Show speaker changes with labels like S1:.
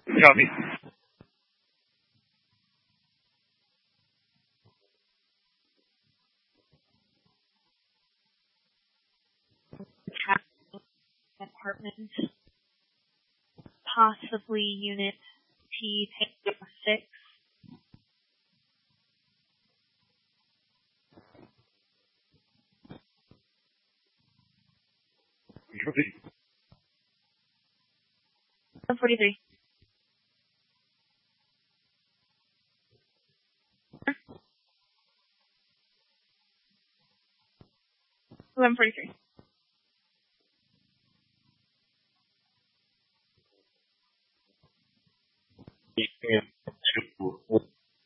S1: Copy.
S2: Apartment, possibly unit T6.
S1: Copy.
S2: 143. Eleven 43.